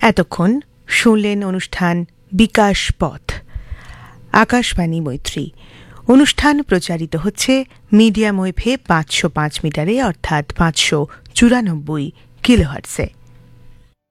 এতক্ষণ শুনলেন অনুষ্ঠান বিকাশ পথ, আকাশবাণী মৈত্রী। অনুষ্ঠান প্রচারিত হচ্ছে মিডিয়াম ওয়েভে 505 মিটারে অর্থাৎ 594 কিলোহার্টজে।